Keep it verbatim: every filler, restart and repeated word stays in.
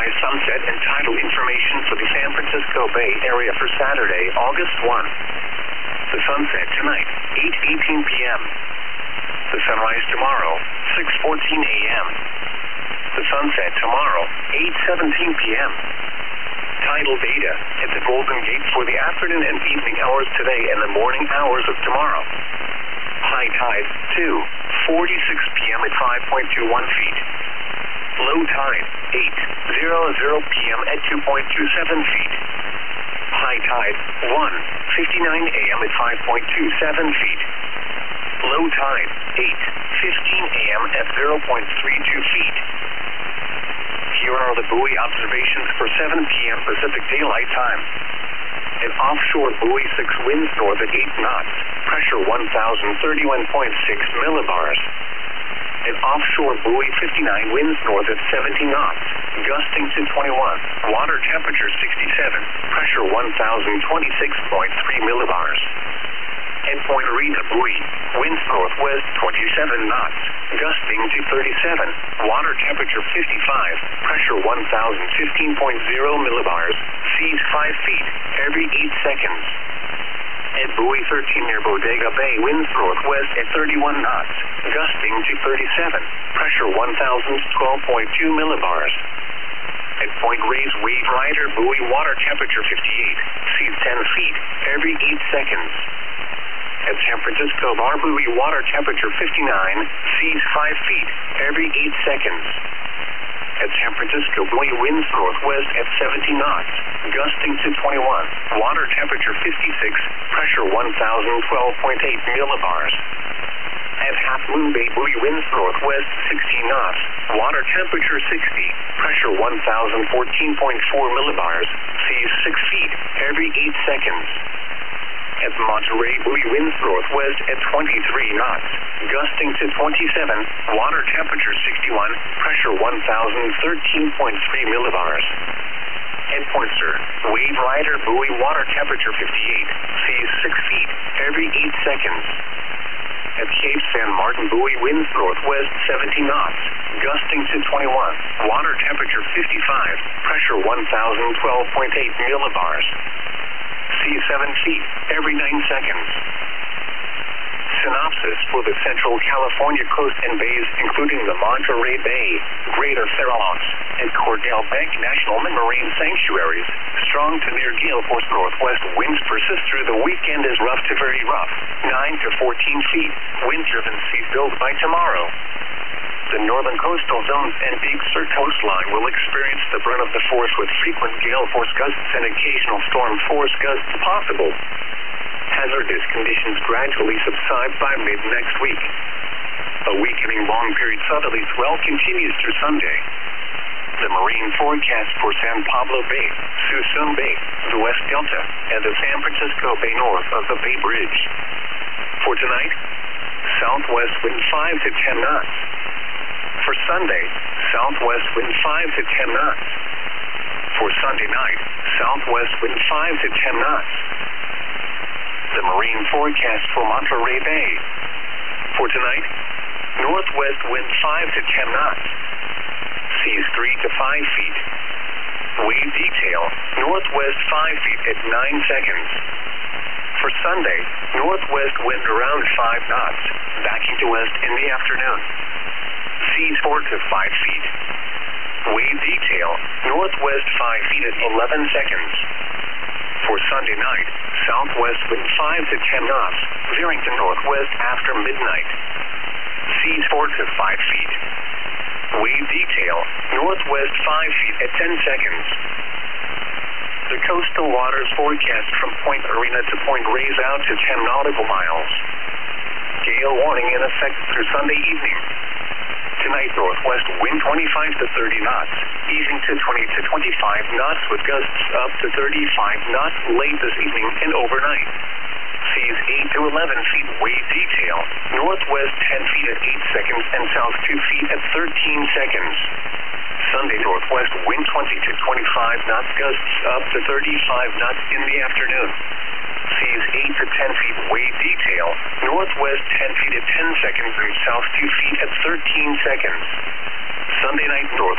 sunrise, sunset, and tidal information for the San Francisco Bay Area for Saturday, August first. The sunset tonight, eight eighteen p m The sunrise tomorrow, six fourteen a m The sunset tomorrow, eight seventeen p m Tidal data at the Golden Gate for the afternoon and evening hours today and the morning hours of tomorrow. High tide, two forty-six p m at five point two one feet. Low tide, eight hundred p m at two point two seven feet. High tide, one fifty-nine a m at five point two seven feet. Low tide, eight fifteen a m at zero point three two feet. Here are the buoy observations for seven p m Pacific Daylight Time. An offshore buoy six winds north at eight knots, pressure one thousand thirty-one point six millibars. An offshore buoy fifty-nine winds north at seventy knots, gusting to twenty-one, water temperature sixty-seven, pressure one thousand twenty-six point three millibars. At Point Arena buoy, winds northwest twenty-seven knots, gusting to thirty-seven, water temperature fifty-five, pressure one thousand fifteen point zero millibars, seas five feet, every eight seconds. At buoy thirteen near Bodega Bay, winds northwest at thirty-one knots, gusting to thirty-seven, pressure one thousand twelve point two millibars. At Point Reyes Wave Rider buoy, water temperature fifty-eight, seas ten feet, every eight seconds. At San Francisco Bar buoy, water temperature fifty-nine, seas five feet, every eight seconds. At San Francisco buoy, winds northwest at seventy knots, gusting to twenty-one, water temperature fifty-six, pressure one thousand twelve point eight millibars. At Half Moon Bay buoy, winds northwest sixteen knots, water temperature sixty, pressure one thousand fourteen point four millibars, seas six feet, every eight seconds. At Monterey buoy, winds northwest at twenty-three knots, gusting to twenty-seven, water temperature sixty-one, pressure one thousand thirteen point three millibars. At Pointster, Wave Rider buoy, water temperature fifty-eight, seas six feet, every eight seconds. At Cape San Martin buoy, winds northwest seventy knots, gusting to twenty-one, water temperature fifty-five, pressure one thousand twelve point eight millibars. Seas seven feet, every nine seconds. Synopsis for the Central California coast and bays, including the Monterey Bay, Greater Farallones, and Cordell Bank National Marine Sanctuaries. Strong to near gale force northwest winds persist through the weekend as rough to very rough, nine to fourteen feet, wind-driven seas build by tomorrow. The northern coastal zones and Big Sur coastline will experience the brunt of the force with frequent gale force gusts and occasional storm force gusts possible. Hazardous conditions gradually subside by mid-next week. A weakening long-period southerly swell continues through Sunday. The marine forecast for San Pablo Bay, Suisun Bay, the West Delta, and the San Francisco Bay north of the Bay Bridge. For tonight, southwest wind five to ten knots. For Sunday, southwest wind five to ten knots. For Sunday night, southwest wind five to ten knots. The marine forecast for Monterey Bay. For tonight, northwest wind five to ten knots. Seas three to five feet. Wave detail, northwest five feet at nine seconds. For Sunday, northwest wind around five knots, backing to west in the afternoon. Seas four to five feet. Wave detail, northwest five feet at eleven seconds. For Sunday night, southwest wind five to ten knots, veering to northwest after midnight. Seas four to five feet. Wave detail, northwest five feet at ten seconds. The coastal waters forecast from Point Arena to Point Reyes out to ten nautical miles. Gale warning in effect through Sunday evening. Tonight, northwest wind twenty-five to thirty knots, easing to twenty to twenty-five knots with gusts up to thirty-five knots late this evening and overnight. Seas eight to eleven feet, wave detail, northwest ten feet at eight seconds and south two feet at thirteen seconds. Sunday, northwest wind twenty to twenty-five knots, gusts up to thirty-five knots in the afternoon. Seas eight to ten feet, wave detail, northwest ten feet at ten seconds and south two feet at thirteen seconds. Sunday night, north